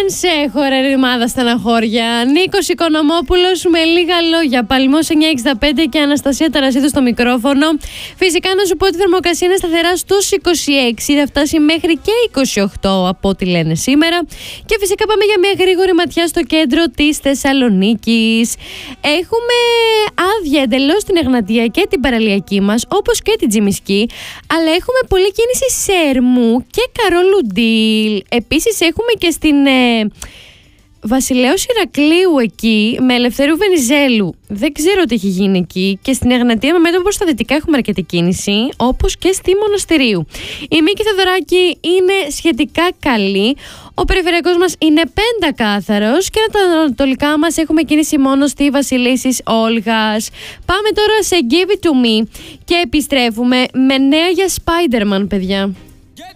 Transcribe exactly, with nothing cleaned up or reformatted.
σε έχω ρε ρημάδα στεναχώρια. Νίκος Οικονομόπουλος με λίγα λόγια. Παλμός εννιακόσια εξήντα πέντε και Αναστασία Ταρασίδου στο μικρόφωνο. Φυσικά να σου πω ότι η θερμοκρασία είναι σταθερά στους είκοσι έξι. Θα φτάσει μέχρι και είκοσι οκτώ από ό,τι λένε σήμερα. Και φυσικά πάμε για μια γρήγορη ματιά στο κέντρο της Θεσσαλονίκης. Έχουμε άδεια εντελώς την Εγνατία και την παραλιακή μας, όπως και την Τζιμισκή. Αλλά έχουμε πολλή κίνηση σε Ερμού και Καρόλου Ντιλ. Επίσης έχουμε και στην ε, Βασιλέως Ηρακλείου εκεί με Ελευθερίου Βενιζέλου. Δεν ξέρω τι έχει γίνει εκεί. Και στην Εγνατία με μέτωπο προς τα δυτικά έχουμε αρκετή κίνηση, όπως και στη Μοναστηρίου. Η Μίκη Θεοδωράκη είναι σχετικά καλή. Ο περιφερειακός μας είναι πεντακάθαρος και τα ανατολικά μας έχουμε κίνηση μόνο στη Βασιλίσσης Όλγας. Πάμε τώρα σε Give It To Me και επιστρέφουμε με νέα για Spider-Man, παιδιά.